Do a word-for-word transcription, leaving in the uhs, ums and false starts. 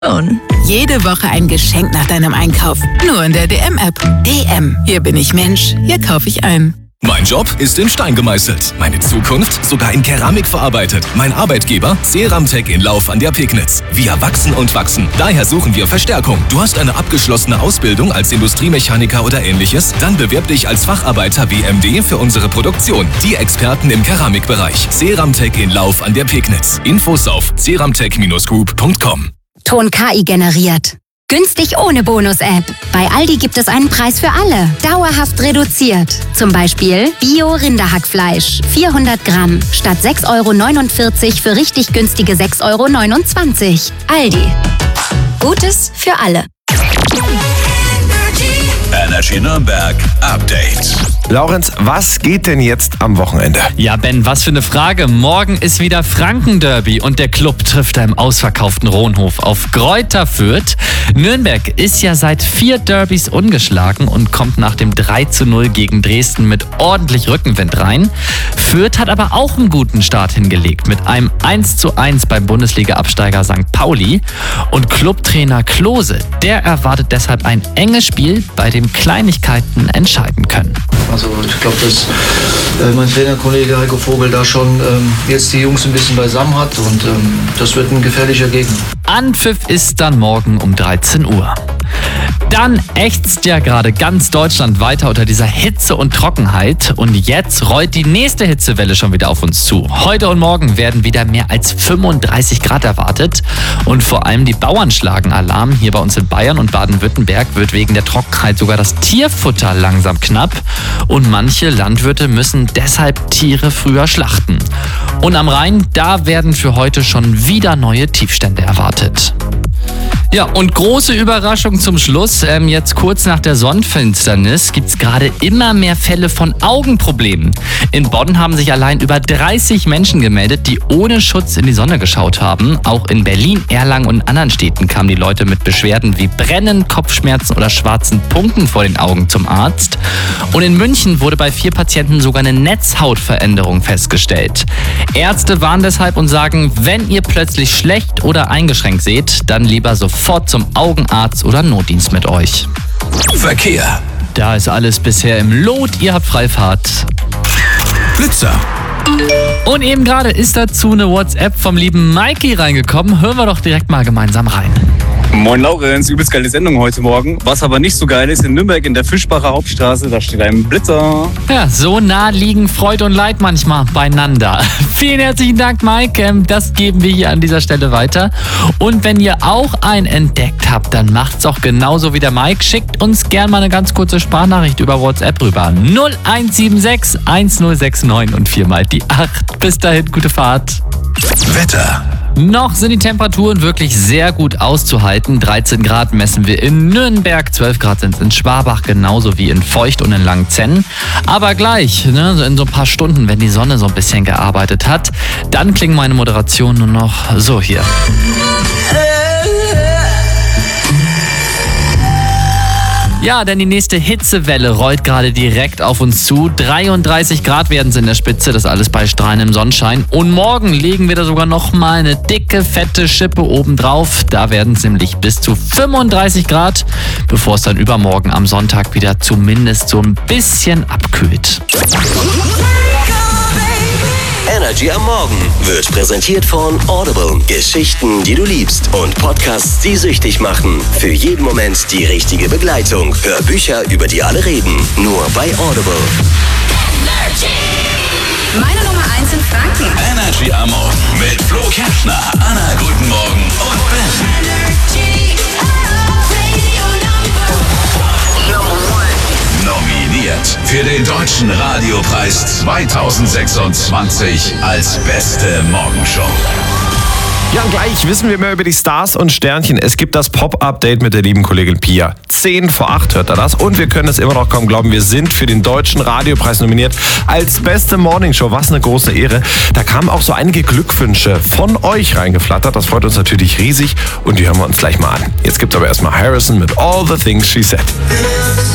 Jede Woche ein Geschenk nach deinem Einkauf. Nur in der D M-App. D M. Hier bin ich Mensch. Hier kaufe ich ein. Mein Job ist in Stein gemeißelt. Meine Zukunft sogar in Keramik verarbeitet. Mein Arbeitgeber Ceramtech in Lauf an der Pegnitz. Wir wachsen und wachsen. Daher suchen wir Verstärkung. Du hast eine abgeschlossene Ausbildung als Industriemechaniker oder ähnliches? Dann bewirb dich als Facharbeiter W M D für unsere Produktion. Die Experten im Keramikbereich. Ceramtech in Lauf an der Pegnitz. Infos auf ceramtech Bindestrich group Punkt com. Ton K I generiert. Günstig ohne Bonus-App. Bei Aldi gibt es einen Preis für alle. Dauerhaft reduziert. Zum Beispiel Bio-Rinderhackfleisch. vierhundert Gramm. Statt sechs Euro neunundvierzig für richtig günstige sechs Euro neunundzwanzig. Aldi. Gutes für alle. Energy Nürnberg Update. Laurenz, was geht denn jetzt am Wochenende? Ja, Ben, was für eine Frage. Morgen ist wieder Franken-Derby und der Club trifft da im ausverkauften Rohnhof auf Greuther Fürth. Nürnberg ist ja seit vier Derbys ungeschlagen und kommt nach dem drei zu null gegen Dresden mit ordentlich Rückenwind rein. Fürth hat aber auch einen guten Start hingelegt mit einem eins zu eins beim Bundesliga-Absteiger Sankt Pauli. Und Clubtrainer Klose, der erwartet deshalb ein enges Spiel, bei dem Kleinigkeiten entscheiden können. Also ich glaube, dass äh, mein Trainerkollege Heiko Vogel da schon ähm, jetzt die Jungs ein bisschen beisammen hat und ähm, das wird ein gefährlicher Gegner. Anpfiff ist dann morgen um dreizehn Uhr. Dann ächzt ja gerade ganz Deutschland weiter unter dieser Hitze und Trockenheit und jetzt rollt die nächste Hitzewelle schon wieder auf uns zu. Heute und morgen werden wieder mehr als fünfunddreißig Grad erwartet und vor allem die Bauern schlagen Alarm. Hier bei uns in Bayern und Baden-Württemberg wird wegen der Trockenheit sogar das Tierfutter langsam knapp und manche Landwirte müssen deshalb Tiere früher schlachten. Und am Rhein, da werden für heute schon wieder neue Tiefstände erwartet. Ja, und große Überraschung zum Schluss. Ähm, jetzt kurz nach der Sonnenfinsternis gibt es gerade immer mehr Fälle von Augenproblemen. In Bonn haben sich allein über dreißig Menschen gemeldet, die ohne Schutz in die Sonne geschaut haben. Auch in Berlin, Erlangen und anderen Städten kamen die Leute mit Beschwerden wie Brennen, Kopfschmerzen oder schwarzen Punkten vor den Augen zum Arzt. Und in München wurde bei vier Patienten sogar eine Netzhautveränderung festgestellt. Ärzte warnen deshalb und sagen, wenn ihr plötzlich schlecht oder eingeschränkt seht, dann lieber sofort zum Augenarzt oder Notdienst mit euch. Verkehr. Da ist alles bisher im Lot, ihr habt Freifahrt. Blitzer. Und eben gerade ist dazu eine WhatsApp vom lieben Mikey reingekommen. Hören wir doch direkt mal gemeinsam rein. Moin Laurenz, übelst geile Sendung heute Morgen. Was aber nicht so geil ist, in Nürnberg in der Fischbacher Hauptstraße, da steht ein Blitzer. Ja, so nah liegen Freude und Leid manchmal beieinander. Vielen herzlichen Dank, Mike. Das geben wir hier an dieser Stelle weiter. Und wenn ihr auch einen entdeckt habt, dann macht's auch genauso wie der Mike. Schickt uns gerne mal eine ganz kurze Sprachnachricht über WhatsApp rüber. null eins sieben sechs eins null sechs neun und viermal die acht. Bis dahin, gute Fahrt. Wetter. Noch sind die Temperaturen wirklich sehr gut auszuhalten. dreizehn Grad messen wir in Nürnberg, zwölf Grad sind es in Schwabach, genauso wie in Feucht und in Langenzenn. Aber gleich, ne, in so ein paar Stunden, wenn die Sonne so ein bisschen gearbeitet hat, dann klingt meine Moderation nur noch so hier. Ja, denn die nächste Hitzewelle rollt gerade direkt auf uns zu. dreiunddreißig Grad werden es in der Spitze, das alles bei strahlendem Sonnenschein. Und morgen legen wir da sogar nochmal eine dicke, fette Schippe obendrauf. Da werden es nämlich bis zu fünfunddreißig Grad, bevor es dann übermorgen am Sonntag wieder zumindest so ein bisschen abkühlt. Energy am Morgen wird präsentiert von Audible. Geschichten, die du liebst und Podcasts, die süchtig machen. Für jeden Moment die richtige Begleitung. Hör Bücher, über die alle reden. Nur bei Audible. Energy. Meine Nummer eins in Franken. Energy am Morgen mit Flo Kerschner, Anna, guten Morgen und Ben. Energy. Radio Number One. Nominiert für den Deutschen Radiopreis zweitausendsechsundzwanzig als beste Morgenshow. Ja, und gleich wissen wir mehr über die Stars und Sternchen. Es gibt das Pop-Update mit der lieben Kollegin Pia. zehn vor acht hört er das. Und wir können es immer noch kaum glauben, wir sind für den Deutschen Radiopreis nominiert als beste Morningshow. Was eine große Ehre. Da kamen auch so einige Glückwünsche von euch reingeflattert. Das freut uns natürlich riesig und die hören wir uns gleich mal an. Jetzt gibt's aber erstmal Harrison mit All the Things She Said.